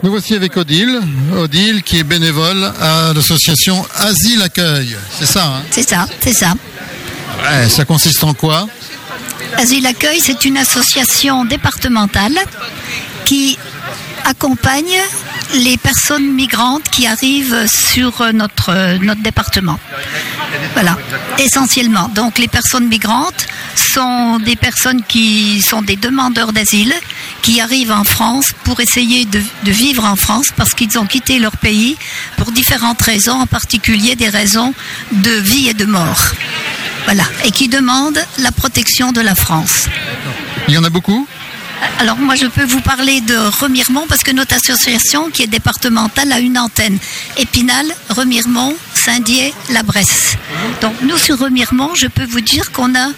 Nous voici avec Odile qui est bénévole à l'association Asile Accueil. C'est ça, hein? C'est ça. Ouais, ça consiste en quoi? Asile Accueil, c'est une association départementale qui accompagne les personnes migrantes qui arrivent sur notre département. Voilà, essentiellement. Donc les personnes migrantes sont des personnes qui sont des demandeurs d'asile, qui arrivent en France pour essayer de vivre en France parce qu'ils ont quitté leur pays pour différentes raisons, en particulier des raisons de vie et de mort. Voilà, et qui demandent la protection de la France. Il y en a beaucoup ? Alors moi je peux vous parler de Remiremont parce que notre association qui est départementale a une antenne. Épinal, Remiremont, Saint-Dié, La Bresse. Donc nous sur Remiremont, je peux vous dire qu'on a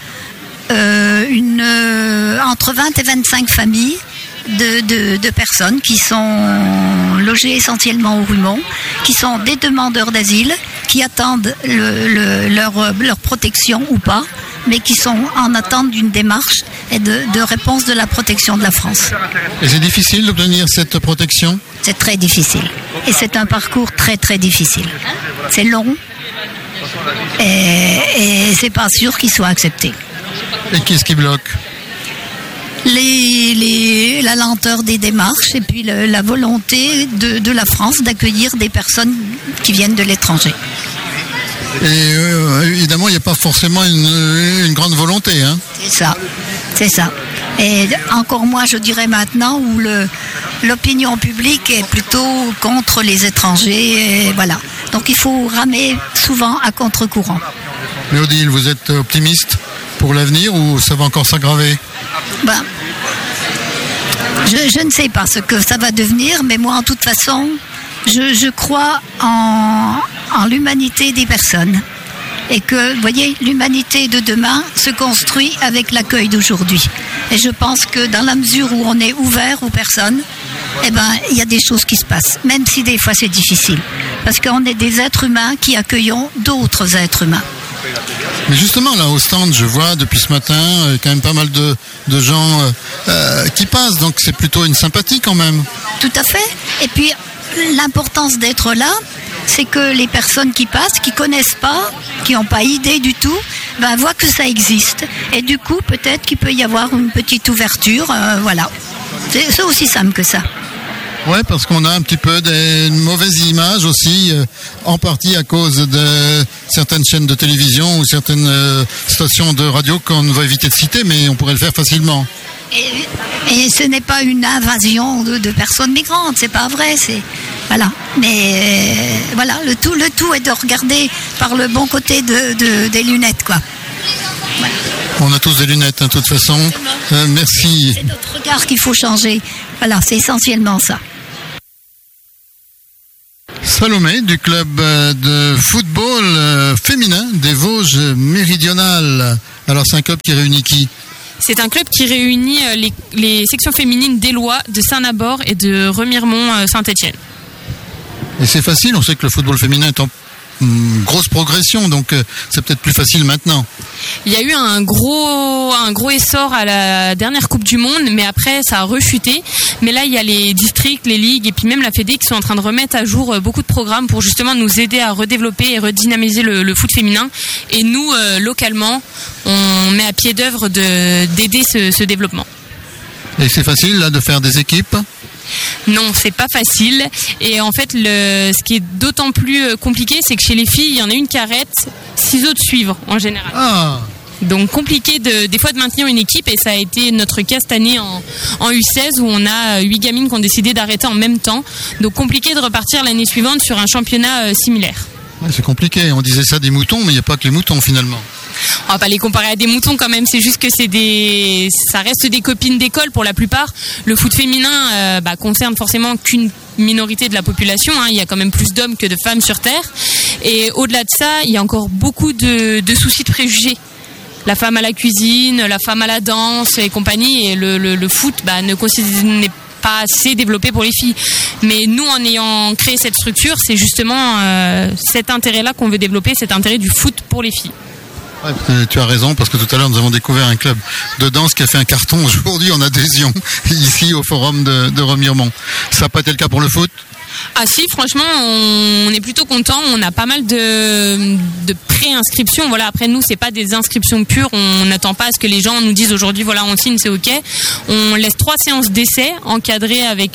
entre 20 et 25 familles de personnes qui sont logées essentiellement au Rumont, qui sont des demandeurs d'asile, qui attendent leur protection ou pas, mais qui sont en attente d'une démarche et de réponse de la protection de la France. Et c'est difficile d'obtenir cette protection ? C'est très difficile. Et c'est un parcours très très difficile. C'est long et c'est pas sûr qu'il soit accepté. Et qu'est-ce qui bloque ? La lenteur des démarches et puis la volonté de la France d'accueillir des personnes qui viennent de l'étranger. Et évidemment, il n'y a pas forcément une grande volonté. Hein. C'est ça. Et encore moins, je dirais maintenant, où l'opinion publique est plutôt contre les étrangers. Et voilà. Donc il faut ramer souvent à contre-courant. Mais Odile, vous êtes optimiste pour l'avenir ou ça va encore s'aggraver ? Je ne sais pas ce que ça va devenir, mais moi, en toute façon, je crois en l'humanité des personnes. Et que, vous voyez, l'humanité de demain se construit avec l'accueil d'aujourd'hui. Et je pense que dans la mesure où on est ouvert aux personnes, il y a des choses qui se passent, même si des fois c'est difficile. Parce qu'on est des êtres humains qui accueillons d'autres êtres humains. Mais justement, là, au stand, je vois depuis ce matin quand même pas mal de gens qui passent, donc c'est plutôt une sympathie quand même. Tout à fait. Et puis, l'importance d'être là, c'est que les personnes qui passent, qui connaissent pas, qui n'ont pas idée du tout, voient que ça existe. Et du coup, peut-être qu'il peut y avoir une petite ouverture, voilà. C'est aussi simple que ça. Ouais, parce qu'on a un petit peu des mauvaises images aussi, en partie à cause de certaines chaînes de télévision ou certaines stations de radio qu'on va éviter de citer, mais on pourrait le faire facilement. Et ce n'est pas une invasion de personnes migrantes, c'est pas vrai, voilà. Mais voilà, le tout est de regarder par le bon côté des lunettes, quoi. Voilà. On a tous des lunettes, de toute façon. Merci. C'est notre regard qu'il faut changer. Voilà, c'est essentiellement ça. Salomé du club de football féminin des Vosges méridionales. Alors c'est un club qui réunit qui ? C'est un club qui réunit les sections féminines d'Éloie, de Saint-Nabord et de Remiremont-Saint-Étienne. Et c'est facile, on sait que le football féminin est en grosse progression, donc c'est peut-être plus facile maintenant. Il y a eu un gros essor à la dernière Coupe du Monde, mais après ça a rechuté. Mais là il y a les districts, les ligues et puis même la Fédé qui sont en train de remettre à jour beaucoup de programmes pour justement nous aider à redévelopper et redynamiser le foot féminin. Et nous, localement, on met à pied d'œuvre d'aider ce développement. Et c'est facile là de faire des équipes ? Non, c'est pas facile. Et en fait, ce qui est d'autant plus compliqué, c'est que chez les filles, il y en a une qui arrête, 6 autres suivent en général. Ah. Donc compliqué des fois de maintenir une équipe, et ça a été notre cas cette année en U16 où on a 8 gamines qui ont décidé d'arrêter en même temps. Donc compliqué de repartir l'année suivante sur un championnat similaire. Ouais, c'est compliqué, on disait ça des moutons, mais il n'y a pas que les moutons finalement. On va pas les comparer à des moutons quand même, c'est juste que ça reste des copines d'école pour la plupart. Le foot féminin concerne forcément qu'une minorité de la population, hein. Il y a quand même plus d'hommes que de femmes sur Terre. Et au-delà de ça, il y a encore beaucoup de soucis de préjugés. La femme à la cuisine, la femme à la danse et compagnie, et le foot n'est pas assez développé pour les filles. Mais nous, en ayant créé cette structure, c'est justement cet intérêt-là qu'on veut développer, cet intérêt du foot pour les filles. Ouais, tu as raison, parce que tout à l'heure nous avons découvert un club de danse qui a fait un carton aujourd'hui en adhésion ici au forum de Remiremont. Ça n'a pas été le cas pour le foot? Ah si, franchement, on est plutôt content. On a pas mal de pré-inscriptions. Voilà, après nous, c'est pas des inscriptions pures. On n'attend pas à ce que les gens nous disent aujourd'hui, voilà, on signe, c'est ok. On laisse 3 séances d'essai encadrées avec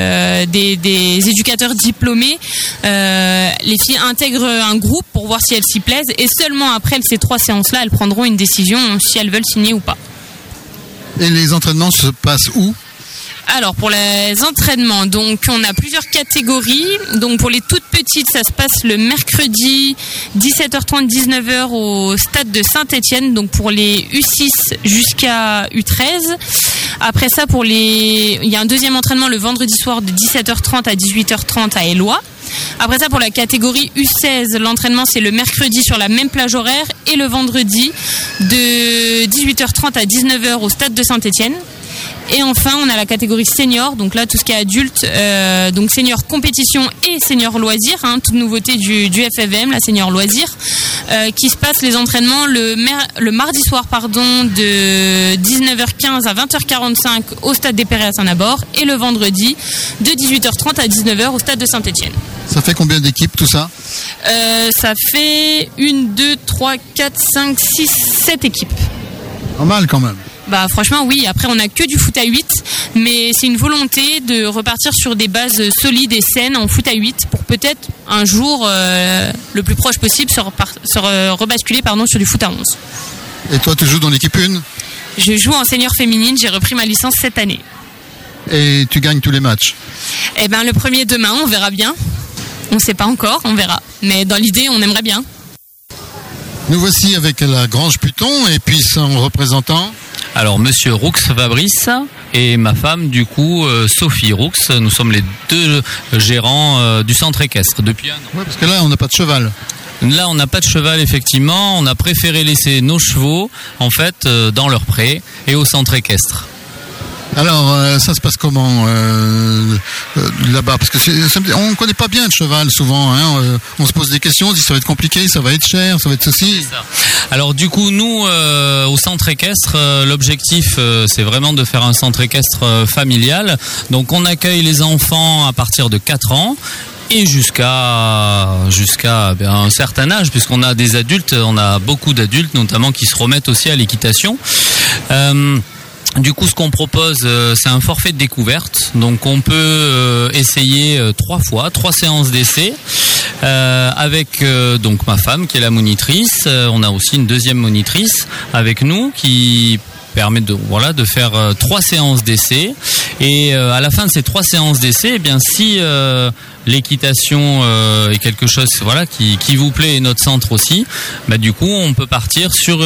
des éducateurs diplômés. Les filles intègrent un groupe pour voir si elles s'y plaisent, et seulement après ces 3 séances-là, elles prendront une décision si elles veulent signer ou pas. Et les entraînements se passent où? Alors pour les entraînements, donc on a plusieurs catégories. Donc pour les toutes petites, ça se passe le mercredi 17h30 19h au stade de Saint-Étienne, donc pour les U6 jusqu'à U13. Après ça, il y a un deuxième entraînement le vendredi soir de 17h30 à 18h30 à Éloie. Après ça, pour la catégorie U16, l'entraînement c'est le mercredi sur la même plage horaire et le vendredi de 18h30 à 19h au stade de Saint-Étienne. Et enfin, on a la catégorie senior, donc là tout ce qui est adulte, donc senior compétition et senior loisir, toute nouveauté du FFVM, la senior loisir, qui se passe les entraînements le mardi soir de 19h15 à 20h45 au stade des Perrets à Saint-Nabord, et le vendredi de 18h30 à 19h au stade de Saint-Étienne. Ça fait combien d'équipes tout ça? Ça fait 1, 2, 3, 4, 5, 6, 7 équipes. Pas mal quand même. Bah franchement oui, après on n'a que du foot à 8, mais c'est une volonté de repartir sur des bases solides et saines en foot à 8 pour peut-être un jour le plus proche possible se rebasculer sur du foot à 11. Et toi tu joues dans l'équipe 1? Je joue en senior féminine, j'ai repris ma licence cette année. Et tu gagnes tous les matchs? Eh ben le premier demain, on verra bien. On ne sait pas encore, on verra. Mais dans l'idée, on aimerait bien. Nous voici avec la Grange Puton et puis son représentant. Alors, monsieur Roux Fabrice et ma femme, du coup, Sophie Roux. Nous sommes les 2 gérants du centre équestre depuis un an. Oui, parce que là, on n'a pas de cheval. Là, on n'a pas de cheval, effectivement. On a préféré laisser nos chevaux, en fait, dans leur pré et au centre équestre. Alors, ça se passe comment là-bas? Parce que on ne connaît pas bien le cheval souvent. On se pose des questions, on se dit ça va être compliqué, ça va être cher, ça va être ceci. Alors du coup, nous, au centre équestre, l'objectif, c'est vraiment de faire un centre équestre familial. Donc on accueille les enfants à partir de 4 ans. Et jusqu'à un certain âge, puisqu'on a des adultes, on a beaucoup d'adultes notamment qui se remettent aussi à l'équitation. Du coup, ce qu'on propose, c'est un forfait de découverte. Donc, on peut essayer 3 séances d'essai avec donc ma femme qui est la monitrice. On a aussi une deuxième monitrice avec nous qui permet de faire 3 séances d'essai. Et à la fin de ces 3 séances d'essai, eh bien si l'équitation est quelque chose qui vous plaît et notre centre aussi, du coup, on peut partir sur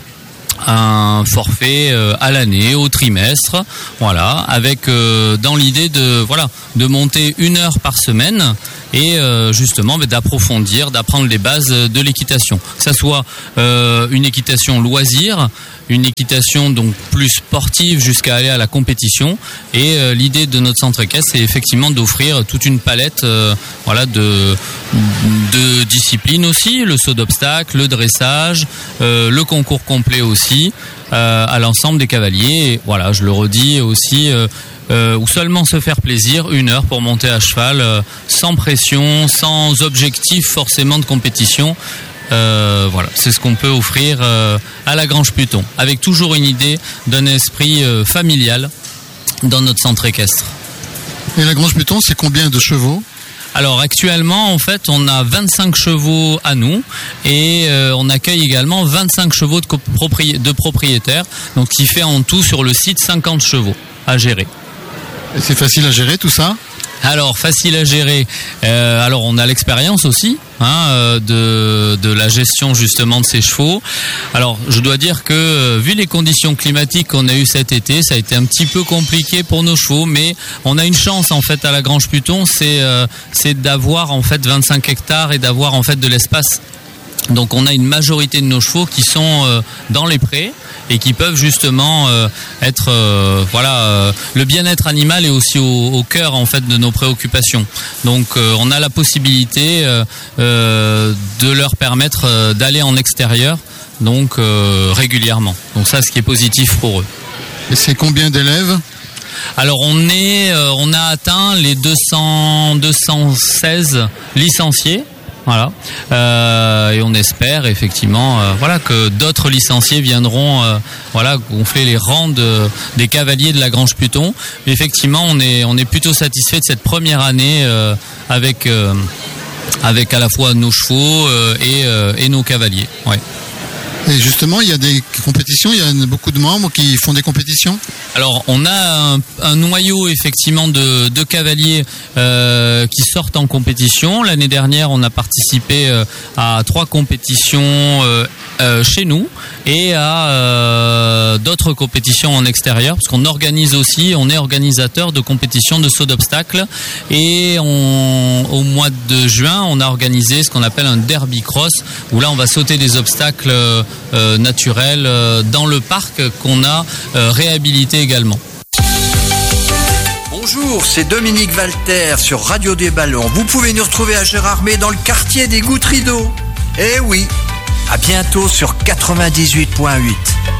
un forfait à l'année, au trimestre, avec dans l'idée de monter 1 heure par semaine et justement d'apprendre les bases de l'équitation. Que ça soit une équitation loisir, une équitation donc plus sportive jusqu'à aller à la compétition. Et l'idée de notre centre équestre, c'est effectivement d'offrir toute une palette de disciplines aussi, le saut d'obstacle, le dressage, le concours complet aussi, à l'ensemble des cavaliers. Et je le redis aussi, ou seulement se faire plaisir, 1 heure pour monter à cheval, sans pression, sans objectif forcément de compétition. C'est ce qu'on peut offrir à la Grange Puton, avec toujours une idée d'un esprit familial dans notre centre équestre. Et la Grange Puton, c'est combien de chevaux? Alors actuellement, en fait, on a 25 chevaux à nous et on accueille également 25 chevaux de propriétaires, donc qui fait en tout sur le site 50 chevaux à gérer. Et c'est facile à gérer tout ça? Alors, facile à gérer. Alors, on a l'expérience aussi de la gestion justement de ces chevaux. Alors, je dois dire que vu les conditions climatiques qu'on a eues cet été, ça a été un petit peu compliqué pour nos chevaux, mais on a une chance en fait à la Grange Puton, c'est d'avoir en fait 25 hectares et d'avoir en fait de l'espace. Donc, on a une majorité de nos chevaux qui sont dans les prés et qui peuvent justement être le bien-être animal est aussi au cœur en fait de nos préoccupations. Donc on a la possibilité de leur permettre d'aller en extérieur donc régulièrement. Donc ça, ce qui est positif pour eux. Et c'est combien d'élèves ? Alors on a atteint les 216 licenciés. Voilà, et on espère effectivement, que d'autres licenciés viendront, gonfler les rangs des cavaliers de la Grange Pluton. Mais effectivement, on est plutôt satisfait de cette première année avec à la fois nos chevaux et nos cavaliers. Ouais. Et justement, il y a des compétitions, il y a beaucoup de membres qui font des compétitions ? Alors, on a un noyau effectivement de cavaliers qui sortent en compétition. L'année dernière, on a participé à 3 compétitions chez nous et à d'autres compétitions en extérieur, parce qu'on organise aussi, on est organisateur de compétitions de saut d'obstacles. Et au mois de juin, on a organisé ce qu'on appelle un derby cross, où là, on va sauter des obstacles naturels dans le parc qu'on a réhabilité également. Bonjour, c'est Dominique Walter sur Radio des Ballons. Vous pouvez nous retrouver à Gérardmer dans le quartier des Gouttes Rideaux. Eh oui, à bientôt sur 98.8.